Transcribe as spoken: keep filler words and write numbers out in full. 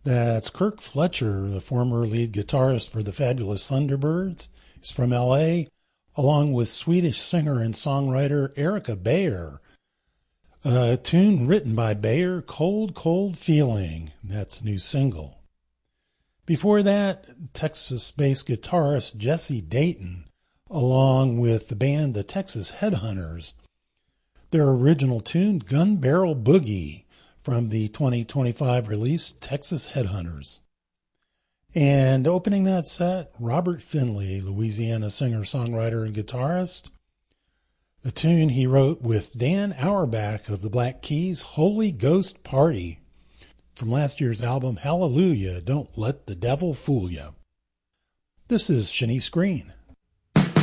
That's Kirk Fletcher, the former lead guitarist for the Fabulous Thunderbirds. He's from L A, along with Swedish singer and songwriter Erica Bayer. A tune written by Bayer, Cold, Cold Feeling. That's a new single. Before that, Texas-based guitarist Jesse Dayton, along with the band the Texas Headhunters. Their original tune, Gun Barrel Boogie, from the twenty twenty-five release Texas Headhunters. And opening that set, Robert Finley, Louisiana singer-songwriter and guitarist. A tune he wrote with Dan Auerbach of the Black Keys, Holy Ghost Party, from last year's album Hallelujah, Don't Let the Devil Fool Ya. This is Shanice Green.